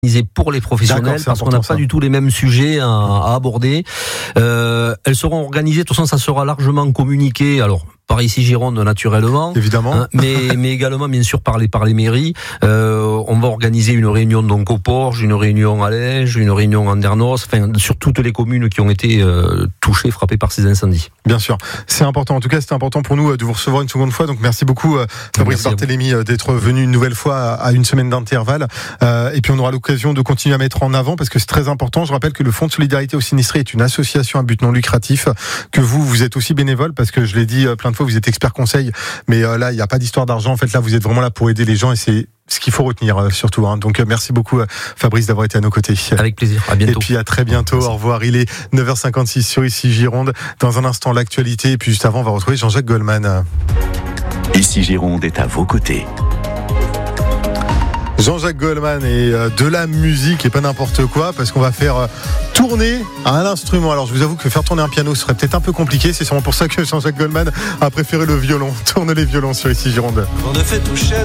pour les professionnels, parce qu'on n'a pas du tout les mêmes sujets à aborder. Elles seront organisées, de toute façon ça sera largement communiqué, alors par ici Gironde naturellement, évidemment, mais également bien sûr par les mairies. On va organiser une réunion donc au Porge, une réunion à Lège, une réunion en Andernos, enfin sur toutes les communes qui ont été touchées, frappées par ces incendies. Bien sûr, c'est important. En tout cas, c'était important pour nous de vous recevoir une seconde fois. Donc merci beaucoup Fabrice Barthélémy d'être venu une nouvelle fois à une semaine d'intervalle. Et puis on aura l'occasion de continuer à mettre en avant parce que c'est très important. Je rappelle que le Fonds de solidarité aux sinistrés est une association à but non lucratif, que vous êtes aussi bénévole parce que je l'ai dit plein de fois, vous êtes expert conseil, mais là il n'y a pas d'histoire d'argent. En fait, là vous êtes vraiment là pour aider les gens et c'est ce qu'il faut retenir surtout. Donc merci beaucoup Fabrice d'avoir été à nos côtés. Avec plaisir, à bientôt. Et puis à très bientôt, au revoir. Il est 9h56 sur Ici Gironde. Dans un instant l'actualité et puis juste avant on va retrouver Jean-Jacques Goldman. Ici Gironde est à vos côtés. Jean-Jacques Goldman et de la musique et pas n'importe quoi parce qu'on va faire tourner un instrument. Alors je vous avoue que faire tourner un piano serait peut-être un peu compliqué, c'est sûrement pour ça que Jean-Jacques Goldman a préféré le violon. Tourne les violons sur Ici Gironde.